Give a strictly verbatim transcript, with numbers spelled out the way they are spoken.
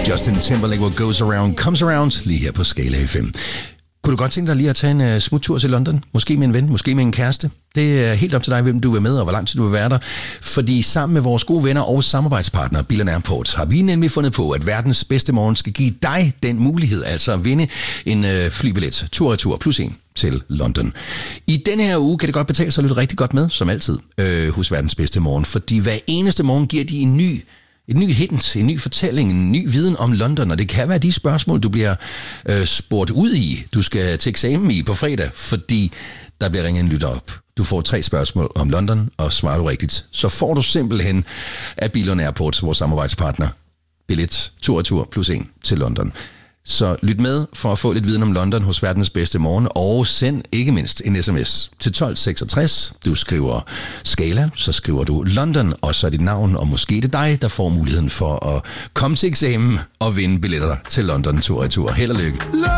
Justin Timberlake, What Goes Around Comes Around, lige her på Skala F M. Kunne du godt tænke dig lige at tage en uh, smuttur til London? Måske med en ven, måske med en kæreste. Det er helt op til dig, hvem du vil med, og hvor lang tid du vil være der. Fordi sammen med vores gode venner og samarbejdspartnere, Bill and Airport, har vi nemlig fundet på, at verdens bedste morgen skal give dig den mulighed, altså at vinde en uh, flybillet, tur-retur plus en til London. I denne her uge kan det godt betale sig lidt rigtig godt med, som altid, øh, hos verdens bedste morgen. Fordi hver eneste morgen giver de en ny Et ny hint, en ny fortælling, en ny viden om London, og det kan være de spørgsmål, du bliver øh, spurgt ud i. Du skal til eksamen i på fredag, fordi der bliver ringet en lytter op. Du får tre spørgsmål om London, og svarer du rigtigt, så får du simpelthen af Bill and Airport, vores samarbejdspartner, billet, tur-retur plus en til London. Så lyt med for at få lidt viden om London hos verdens bedste morgen, og send ikke mindst en sms til tolv seksogtres. Du skriver Skala, så skriver du London, og så er dit navn, og måske det er dig, der får muligheden for at komme til eksamen og vinde billetter til London tur-retur. Held og lykke.